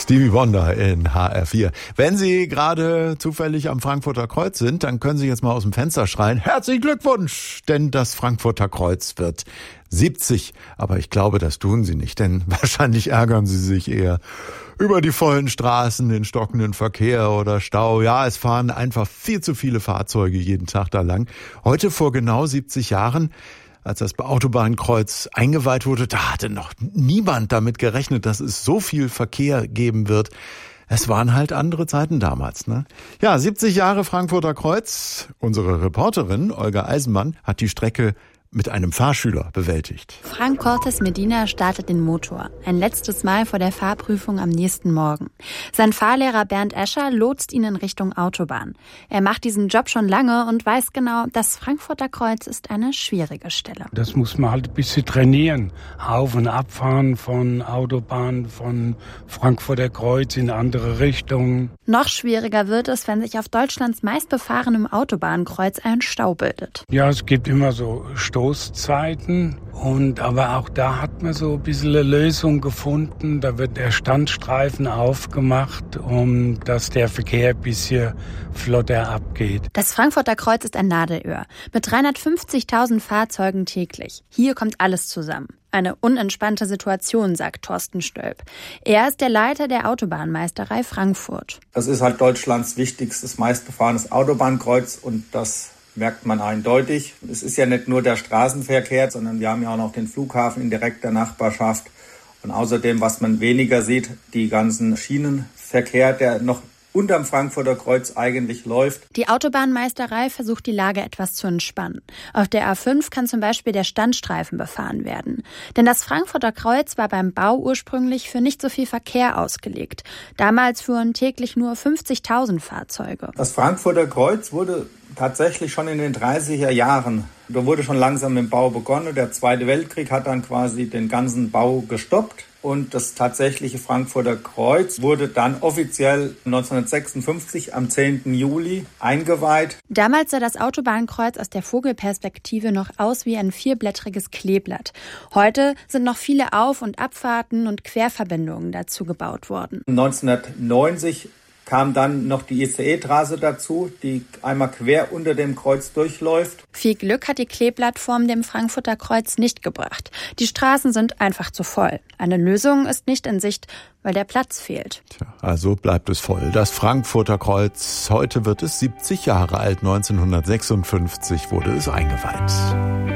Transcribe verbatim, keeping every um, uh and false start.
Stevie Wonder in H R vier. Wenn Sie gerade zufällig am Frankfurter Kreuz sind, dann können Sie jetzt mal aus dem Fenster schreien, herzlichen Glückwunsch, denn das Frankfurter Kreuz wird siebzig. Aber ich glaube, das tun Sie nicht, denn wahrscheinlich ärgern Sie sich eher über die vollen Straßen, den stockenden Verkehr oder Stau. Ja, es fahren einfach viel zu viele Fahrzeuge jeden Tag da lang. Heute vor genau siebzig Jahren, als das Autobahnkreuz eingeweiht wurde, da hatte noch niemand damit gerechnet, dass es so viel Verkehr geben wird. Es waren halt andere Zeiten damals, ne? Ja, siebzig Jahre Frankfurter Kreuz. Unsere Reporterin Olga Eisenmann hat die Strecke mit einem Fahrschüler bewältigt. Frank Cortes Medina startet den Motor. Ein letztes Mal vor der Fahrprüfung am nächsten Morgen. Sein Fahrlehrer Bernd Escher lotst ihn in Richtung Autobahn. Er macht diesen Job schon lange und weiß genau, das Frankfurter Kreuz ist eine schwierige Stelle. Das muss man halt ein bisschen trainieren. Auf- und abfahren von Autobahn, von Frankfurter Kreuz in andere Richtungen. Noch schwieriger wird es, wenn sich auf Deutschlands meistbefahrenem Autobahnkreuz ein Stau bildet. Ja, es gibt immer so Stoßzeiten. Und aber auch da hat man so ein bisschen eine Lösung gefunden. Da wird der Standstreifen aufgemacht, um dass der Verkehr ein bisschen flotter abgeht. Das Frankfurter Kreuz ist ein Nadelöhr mit dreihundertfünfzigtausend Fahrzeugen täglich. Hier kommt alles zusammen. Eine unentspannte Situation, sagt Thorsten Stölp. Er ist der Leiter der Autobahnmeisterei Frankfurt. Das ist halt Deutschlands wichtigstes, meistbefahrenes Autobahnkreuz und das merkt man eindeutig. Es ist ja nicht nur der Straßenverkehr, sondern wir haben ja auch noch den Flughafen in direkter Nachbarschaft. Und außerdem, was man weniger sieht, die ganzen Schienenverkehr, der noch unterm Frankfurter Kreuz eigentlich läuft. Die Autobahnmeisterei versucht, die Lage etwas zu entspannen. Auf der A fünf kann zum Beispiel der Standstreifen befahren werden. Denn das Frankfurter Kreuz war beim Bau ursprünglich für nicht so viel Verkehr ausgelegt. Damals fuhren täglich nur fünfzigtausend Fahrzeuge. Das Frankfurter Kreuz wurde tatsächlich schon in den dreißiger Jahren, da wurde schon langsam mit dem Bau begonnen. Der Zweite Weltkrieg hat dann quasi den ganzen Bau gestoppt. Und das tatsächliche Frankfurter Kreuz wurde dann offiziell neunzehnhundertsechsundfünfzig am zehnten Juli eingeweiht. Damals sah das Autobahnkreuz aus der Vogelperspektive noch aus wie ein vierblättriges Kleeblatt. Heute sind noch viele Auf- und Abfahrten und Querverbindungen dazu gebaut worden. neunzehnhundertneunzig kam dann noch die I C E-Trasse dazu, die einmal quer unter dem Kreuz durchläuft. Viel Glück hat die Kleeblattform dem Frankfurter Kreuz nicht gebracht. Die Straßen sind einfach zu voll. Eine Lösung ist nicht in Sicht, weil der Platz fehlt. Tja, also bleibt es voll. Das Frankfurter Kreuz, heute wird es siebzig Jahre alt. neunzehnhundertsechsundfünfzig wurde es eingeweiht.